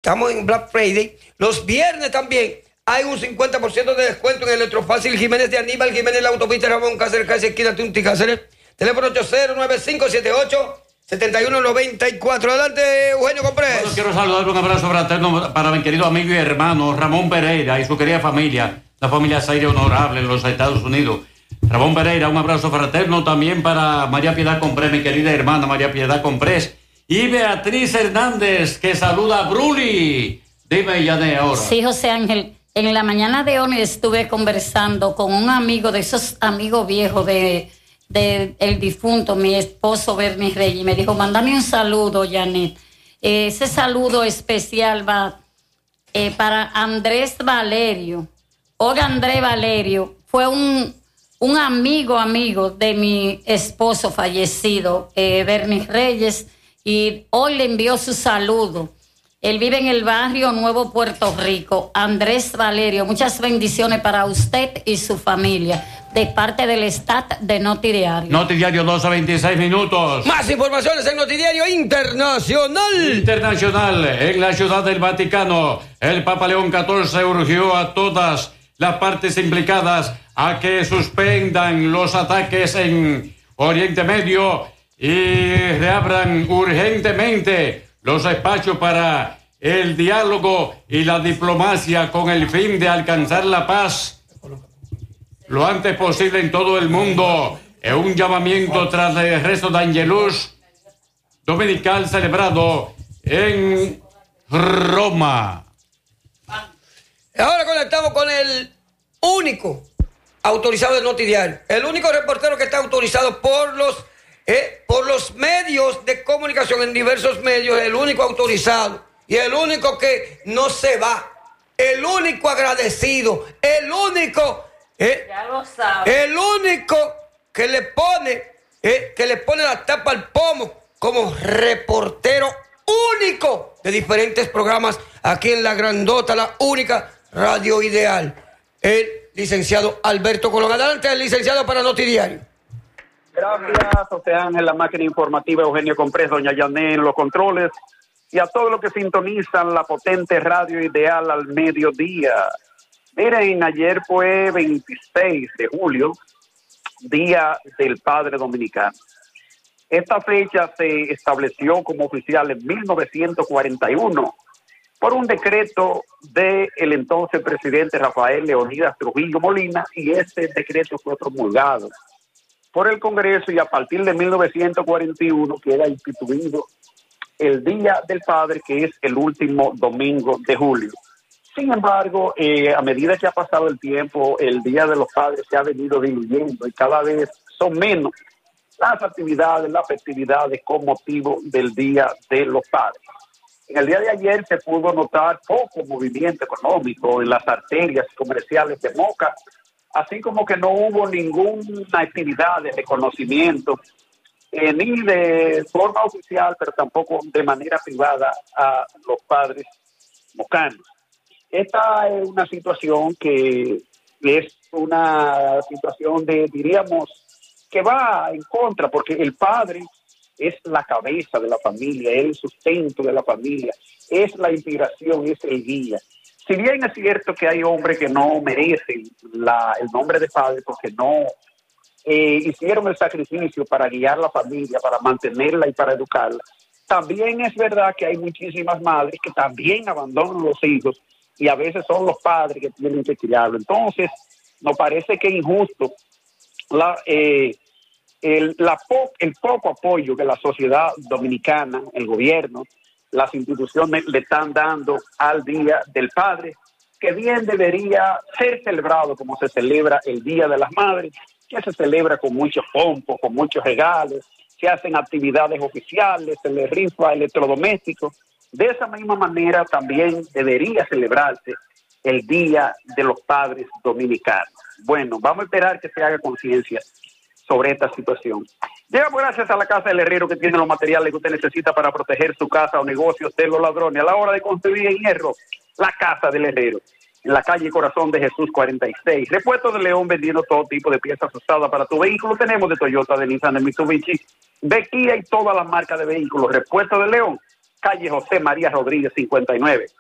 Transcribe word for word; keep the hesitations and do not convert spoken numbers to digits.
estamos en Black Friday. Los viernes también hay un cincuenta por ciento de descuento en Electrofácil Jiménez de Aníbal Jiménez, la autopista Ramón Cáceres, casi esquina Tunti Cáceres. Teléfono ocho cero nueve cinco siete ocho siete uno nueve cuatro. Adelante, Eugenio Comprés. Bueno, quiero saludar, un abrazo fraterno para mi querido amigo y hermano Ramón Pereira y su querida familia, la familia Zaire Honorable en los Estados Unidos. Ramón Pereira, un abrazo fraterno también para María Piedad Comprés, mi querida hermana María Piedad Comprés, y Beatriz Hernández, que saluda a Bruli. Dime, Yané, ahora. Sí, José Ángel, en la mañana de hoy estuve conversando con un amigo de esos amigos viejos de, de el difunto, mi esposo Bernie Reyes, y me dijo, mándame un saludo, Janet. Eh, ese saludo especial va eh, para Andrés Valerio. Oiga, Andrés Valerio fue un, un amigo, amigo de mi esposo fallecido, eh, Bernie Reyes, y hoy le envió su saludo. Él vive en el barrio Nuevo Puerto Rico. Andrés Valerio, muchas bendiciones para usted y su familia, de parte del staff de Notidiario. Notidiario doce a veintiséis minutos. Más informaciones en Notidiario Internacional. Internacional, en la Ciudad del Vaticano, el Papa León catorce urgió a todas las partes implicadas a que suspendan los ataques en Oriente Medio y reabran urgentemente los espacios para el diálogo y la diplomacia con el fin de alcanzar la paz lo antes posible en todo el mundo. Es un llamamiento tras el rezo de Angelus dominical celebrado en Roma. Ahora conectamos con el único autorizado de Notidiario, el único reportero que está autorizado por los Eh, por los medios de comunicación, en diversos medios, el único autorizado y el único que no se va, el único agradecido, el único, eh, Ya lo sabe. el único que le pone, eh, que le pone la tapa al pomo como reportero único de diferentes programas aquí en la grandota, la única Radio Ideal, el licenciado Alberto Colón. Adelante, el licenciado para Notidiario. Gracias, José Ángel, la máquina informativa, Eugenio Comprés, doña Yané en los controles, y a todos los que sintonizan la potente Radio Ideal al mediodía. Miren, ayer fue veintiséis de julio, Día del Padre Dominicano. Esta fecha se estableció como oficial en mil novecientos cuarenta y uno por un decreto del entonces presidente Rafael Leonidas Trujillo Molina, y ese decreto fue promulgado por el Congreso, y a partir de mil novecientos cuarenta y uno queda instituido el Día del Padre, que es el último domingo de julio. Sin embargo, eh, a medida que ha pasado el tiempo, el Día de los Padres se ha venido diluyendo y cada vez son menos las actividades, las festividades con motivo del Día de los Padres. En el día de ayer se pudo notar poco movimiento económico en las arterias comerciales de Moca, así como que no hubo ninguna actividad de reconocimiento, eh, ni de forma oficial, pero tampoco de manera privada a los padres mocanos. Esta es una situación que es una situación de, diríamos, que va en contra, porque el padre es la cabeza de la familia, es el sustento de la familia, es la inspiración, es el guía. Si bien es cierto que hay hombres que no merecen la, el nombre de padre porque no eh, hicieron el sacrificio para guiar la familia, para mantenerla y para educarla, también es verdad que hay muchísimas madres que también abandonan los hijos y a veces son los padres que tienen que criarlo. Entonces, nos parece que es injusto la, eh, el, la po el poco apoyo que la sociedad dominicana, el gobierno, las instituciones le están dando al Día del Padre, que bien debería ser celebrado como se celebra el Día de las Madres, que se celebra con muchos pompos, con muchos regalos, se hacen actividades oficiales, se le rifa electrodomésticos. De esa misma manera también debería celebrarse el Día de los Padres Dominicanos. Bueno, vamos a esperar que se haga conciencia sobre esta situación. Llegamos gracias a la Casa del Herrero, que tiene los materiales que usted necesita para proteger su casa o negocios de los ladrones. A la hora de construir en hierro, la Casa del Herrero, en la calle Corazón de Jesús cuarenta y seis. Repuesto de León, vendiendo todo tipo de piezas usadas para tu vehículo. Tenemos de Toyota, de Nissan, de Mitsubishi, de Kia y todas las marcas de vehículos. Repuesto de León, calle José María Rodríguez cincuenta y nueve.